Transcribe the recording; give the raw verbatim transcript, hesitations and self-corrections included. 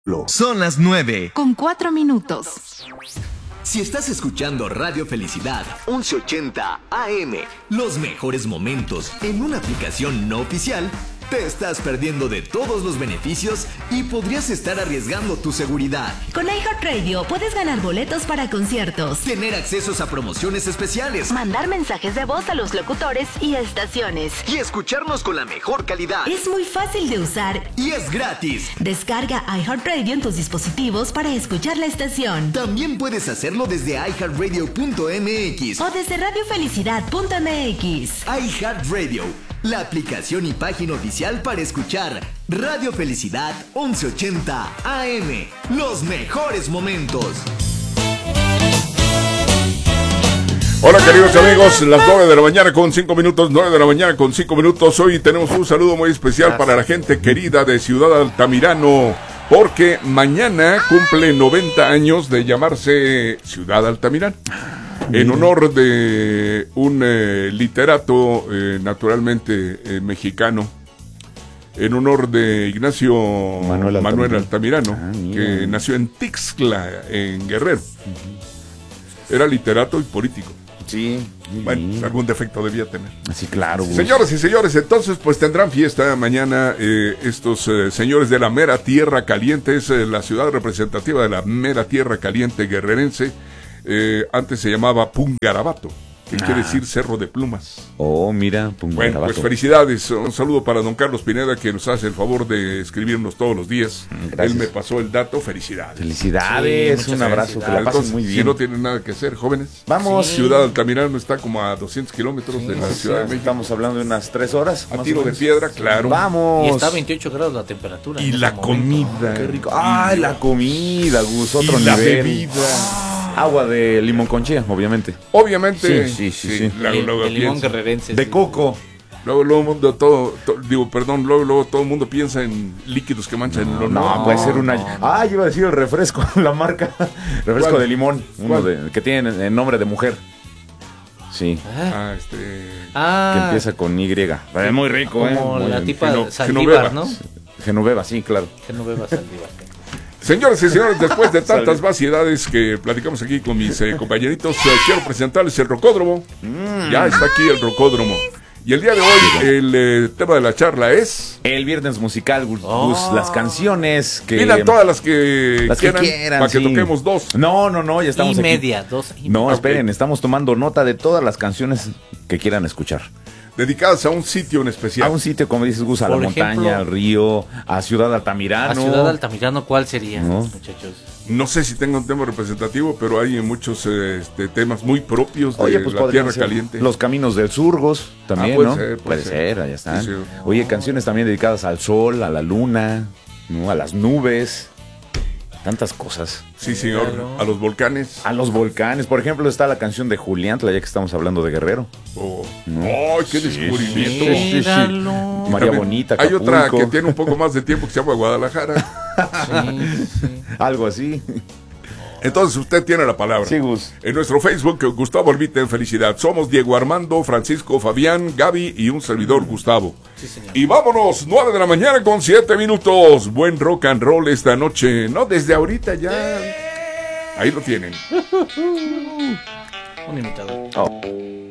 Son las nueve. Con cuatro minutos. Si estás escuchando Radio Felicidad once ochenta A M, los mejores momentos en una aplicación no oficial, te estás perdiendo de todos los beneficios y podrías estar arriesgando tu seguridad. Con iHeartRadio puedes ganar boletos para conciertos, tener accesos a promociones especiales, mandar mensajes de voz a los locutores y estaciones y escucharnos con la mejor calidad. Es muy fácil de usar y es gratis. Descarga iHeartRadio en tus dispositivos para escuchar la estación. También puedes hacerlo desde i heart radio punto m x o desde radio felicidad punto m x. iHeartRadio, la aplicación y página oficial para escuchar Radio Felicidad once ochenta A M. Los mejores momentos. Hola queridos amigos, las nueve de la mañana con cinco minutos, nueve de la mañana con cinco minutos. Hoy tenemos un saludo muy especial para la gente querida de Ciudad Altamirano, porque mañana cumple noventa años de llamarse Ciudad Altamirano. En honor de un eh, literato eh, naturalmente eh, mexicano, en honor de Ignacio Manuel Altamirano, Manuel Altamirano ah, que nació en Tixla, en Guerrero. Uh-huh. Era literato y político. Sí. Bueno, pues algún defecto debía tener. Sí, claro. Gus. Señoras y señores, entonces pues tendrán fiesta mañana eh, estos eh, señores de la mera tierra caliente. Es eh, la ciudad representativa de la mera tierra caliente guerrerense. Eh, antes se llamaba Pungarabato, que ah. quiere decir Cerro de Plumas. Oh, mira, Pungarabato. Bueno, pues felicidades, un saludo para don Carlos Pineda, que nos hace el favor de escribirnos todos los días. Gracias. Él me pasó el dato, felicidades. Felicidades, sí, un abrazo, que la pasen Entonces, muy bien. Si no tienen nada que hacer, jóvenes, vamos. Sí. Ciudad Altamirano está como a doscientos kilómetros sí, de la Ciudad de México. Estamos hablando de unas tres horas. A tiro de piedra, claro. Vamos. Y está a veintiocho grados la temperatura. Y la comida. Qué rico. Ay, la comida, Gus, otro y nivel. La bebida. Agua de limón con chía, obviamente. Obviamente. Sí, sí, sí. sí, sí. El, el, el limón guerrerense. De coco. Luego, luego, mundo, todo, todo, digo, perdón, luego, luego todo el mundo piensa en líquidos que manchan no, el olor. No, no, puede ser una... No, no. Ah, yo iba a decir el refresco, la marca. Refresco ¿Cuál? De limón, uno de, que tiene el nombre de mujer. Sí. Ah, este... Ah. Que empieza con Y. Es muy rico, como ¿eh? Como la muy tipa Geno, Saldívar, ¿no? Genoveva, sí, claro. Genoveva Saldívar. Señores y señores, después de tantas vaciedades que platicamos aquí con mis eh, compañeritos, eh, quiero presentarles el Rocódromo. Mm. Ya está aquí el Rocódromo. Y el día de hoy el eh, tema de la charla es... El viernes musical, Gus, oh. Las canciones que... Pidan todas las que las quieran, que quieran para sí. que toquemos dos. No, no, no, ya estamos y aquí. media, dos y No, media. esperen, okay. Estamos tomando nota de todas las canciones que quieran escuchar. Dedicadas a un sitio en especial. A un sitio, como dices, Gus, a Por la ejemplo, montaña, al río, a Ciudad Altamirano. A Ciudad Altamirano, ¿cuál sería, ¿no? muchachos? No sé si tengo un tema representativo, pero hay muchos eh, este, temas muy propios de Oye, pues la tierra caliente. Los caminos del Surgos también, ah, puede ¿no? Ser, puede, puede ser, ser, allá están. Sí, sí. Oye, canciones también dedicadas al sol, a la luna, ¿no? A las nubes. Tantas cosas. Sí, señor. Claro. A los volcanes. A los volcanes. Por ejemplo, está la canción de Juliantla, ya que estamos hablando de Guerrero. Oh. ¿No? ¡Ay, qué sí, descubrimiento! Sí, sí, sí. María Bonita, Hay Acapulco. otra que tiene un poco más de tiempo que se llama Guadalajara. Sí, sí. Algo así. Entonces usted tiene la palabra. Sí, Gus. En nuestro Facebook, Gustavo Olvite en Felicidad. Somos Diego Armando, Francisco, Fabián, Gaby y un servidor, Gustavo. Sí, señor. Y vámonos, nueve de la mañana con siete minutos. Buen rock and roll esta noche. No, desde ahorita ya. Ahí lo tienen. Un imitador. Oh.